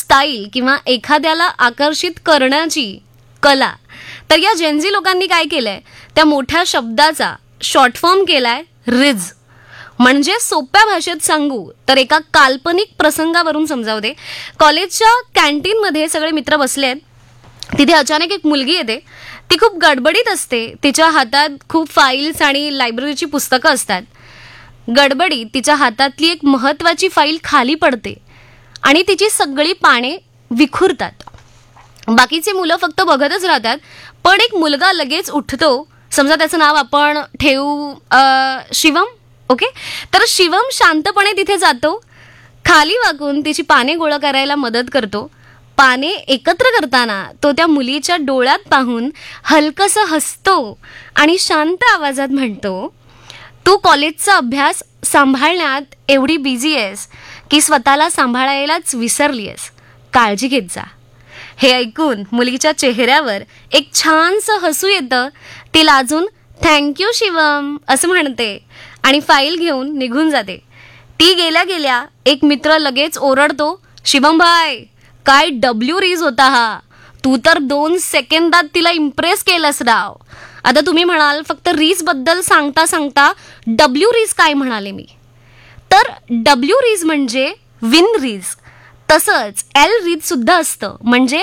Style किंवा एखाद्याला आकर्षित करण्याची कला. तर या जेनझी लोकांनी काय केलंय, त्या मोठ्या शब्दाचा शॉर्ट फॉर्म केलाय रिज. म्हणजे सोप्या भाषेत सांगू तर एका काल्पनिक प्रसंगावरून समजावते. कॉलेजच्या कॅन्टीनमध्ये सगळे मित्र बसले आहेत. तिथे अचानक एक मुलगी येते. ती खूप गडबडीत असते. तिच्या हातात खूप फाईल्स आणि लायब्ररीची पुस्तकं असतात. गडबडीत तिच्या हातातली एक महत्त्वाची फाईल खाली पडते आणि तिची सगळी पाने विखुरतात. बाकीचे मुलं फक्त बघतच राहतात. पण एक मुलगा लगेच उठतो. समजा त्याचं नाव आपण ठेवू शिवम. ओके, तर शिवम शांतपणे तिथे जातो. खाली वाकून तिची पाने गोळा करायला मदत करतो. पाने एकत्र करताना तो त्या मुलीच्या डोळ्यात पाहून हलकसं हसतो आणि शांत आवाजात म्हणतो, तू कॉलेजचा अभ्यास सांभाळण्यात एवढी बिझी आहेस की स्वतःला सांभाळायलाच विसरलीयस. काळजी घेत जा. हे ऐकून मुलीच्या चेहऱ्यावर एक छानसं हसू येतं. ती लाजून थँक्यू शिवम असं म्हणते आणि फाईल घेऊन निघून जाते. ती गेल्या गेल्या एक मित्र लगेच ओरडतो, शिवम भाई, काय डब्ल्यू रीज होता हा. तू तर 2 सेकंदात तिला इम्प्रेस केलंस राव. आता तुम्ही म्हणाल फक्त रीज बद्दल सांगता सांगता डब्ल्यू रीज काय म्हणाले मी. तर डब्ल्यू रीज म्हणजे विन रीज. तसंच एल रीज सुद्धा असतं, म्हणजे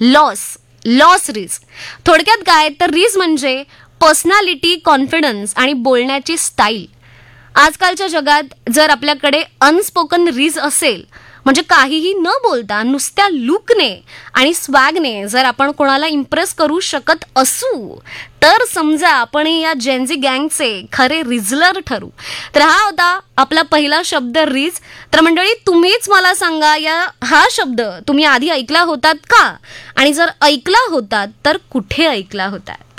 लॉस रीज. थोडक्यात काय तर रीज म्हणजे पर्सनॅलिटी, कॉन्फिडन्स आणि बोलण्याची स्टाईल. आजकालच्या जगात जर आपल्याकडे अनस्पोकन रीज असेल, म्हणजे काहीही न बोलता नुसत्या लुकने आणि स्वॅगने जर आपण कोणाला इम्प्रेस करू शकत असू, तर समजा आपण या जेनझी गँगचे खरे रिझलर ठरू. तर हा होता आपला पहिला शब्द रीज. तर मंडळी, तुम्हीच मला सांगा, हा शब्द तुम्ही आधी ऐकला होतात का? आणि जर ऐकला होतात तर कुठे ऐकला होता?